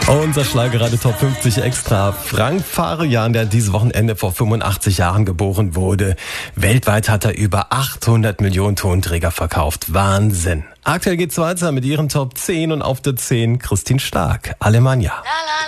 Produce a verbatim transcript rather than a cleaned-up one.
Unser Schlagerradio Top fünfzig Extra. Frank Farian, der dieses Wochenende vor fünfundachtzig Jahren geboren wurde. Weltweit hat er über achthundert Millionen Tonträger verkauft. Wahnsinn. Aktuell geht's weiter mit ihren Top zehn und auf der zehn Christine Stark. Alemannia.